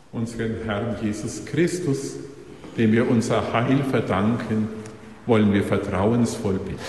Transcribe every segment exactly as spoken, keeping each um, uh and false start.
Unseren Herrn Jesus Christus, dem wir unser Heil verdanken, wollen wir vertrauensvoll bitten.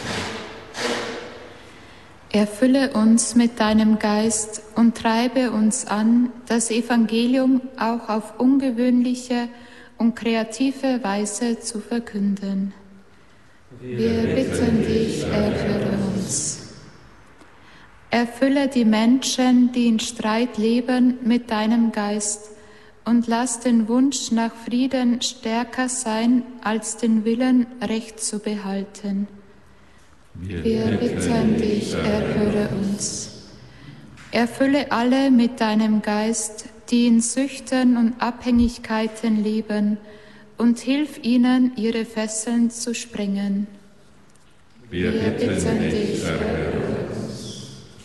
Erfülle uns mit deinem Geist und treibe uns an, das Evangelium auch auf ungewöhnliche und kreative Weise zu verkünden. Wir bitten dich, erfülle uns. Erfülle die Menschen, die in Streit leben, mit deinem Geist und lass den Wunsch nach Frieden stärker sein, als den Willen, Recht zu behalten. Wir, Wir bitten dich, erhöre uns. Erfülle alle mit deinem Geist, die in Süchten und Abhängigkeiten leben, und hilf ihnen, ihre Fesseln zu sprengen. Wir, Wir bitten, bitten dich, erhöre uns.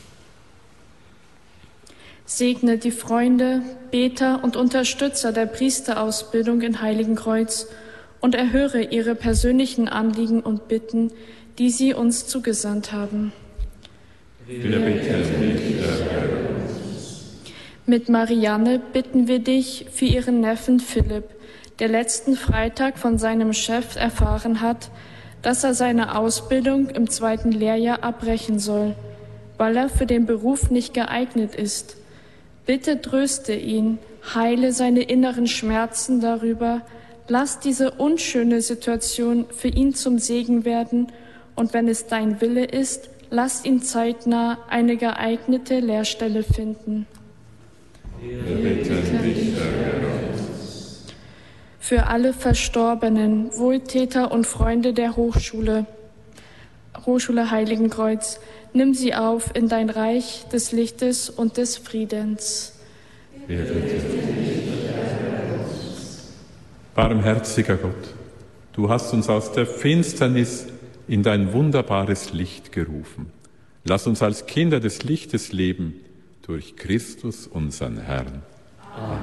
Segne die Freunde, Beter und Unterstützer der Priesterausbildung in Heiligenkreuz und erhöre ihre persönlichen Anliegen und Bitten, die sie uns zugesandt haben. Wir bitten dich, erhöre uns. Mit Marianne bitten wir dich für ihren Neffen Philipp, der letzten Freitag von seinem Chef erfahren hat, dass er seine Ausbildung im zweiten Lehrjahr abbrechen soll, weil er für den Beruf nicht geeignet ist. Bitte tröste ihn, heile seine inneren Schmerzen darüber, lass diese unschöne Situation für ihn zum Segen werden und wenn es dein Wille ist, lass ihn zeitnah eine geeignete Lehrstelle finden. Wir bitten dich, erhöre uns. Für alle Verstorbenen, Wohltäter und Freunde der Hochschule, Hochschule Heiligenkreuz, nimm sie auf in dein Reich des Lichtes und des Friedens. Wir bitten dich, erhöre uns. Barmherziger Gott, du hast uns aus der Finsternis in dein wunderbares Licht gerufen. Lass uns als Kinder des Lichtes leben, durch Christus, unseren Herrn. Amen.